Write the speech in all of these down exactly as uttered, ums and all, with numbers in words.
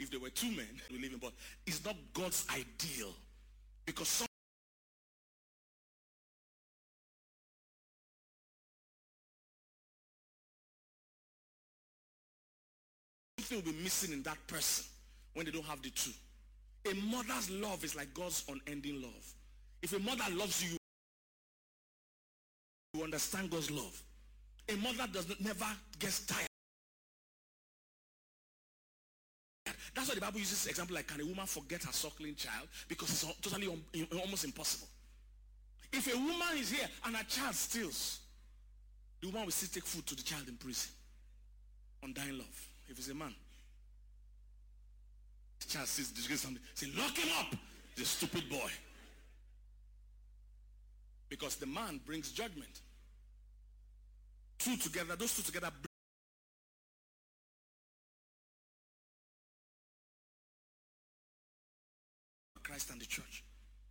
if there were two men we live in, but it's not God's ideal, because some something will be missing in that person when they don't have the two. A mother's love is like God's unending love. If a mother loves you, you understand God's love. A mother does not never gets tired. That's why the Bible uses example like, can a woman forget her suckling child? Because it's totally un, almost impossible. If a woman is here and her child steals, the woman will still take food to the child in prison. Undying love. If it's a man, the child sees something, say, lock him up. He's a stupid boy. Because the man brings judgment. Two together, those two together bring Christ and the church.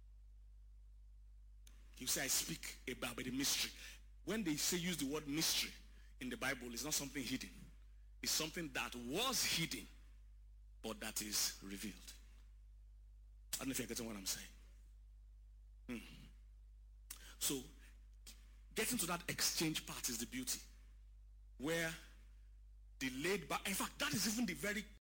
You say, I speak about the mystery. When they say use the word mystery in the Bible, it's not something hidden. It's something that was hidden, but that is revealed. I don't know if you're getting what I'm saying. Hmm. So, getting to that exchange part is the beauty. Where the laid back, in fact, that is even the very